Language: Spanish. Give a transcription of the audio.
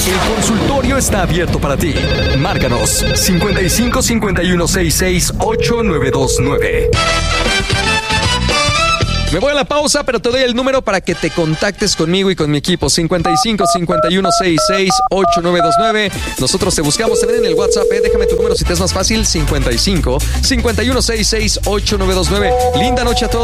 El consultorio está abierto para ti. Márcanos 55 51 66 8929. Me voy a la pausa, pero te doy el número para que te contactes conmigo y con mi equipo. 55 51 66 8929. Nosotros te buscamos también en el WhatsApp. Déjame tu número si te es más fácil. 55 51 66 8929. Linda noche a todos.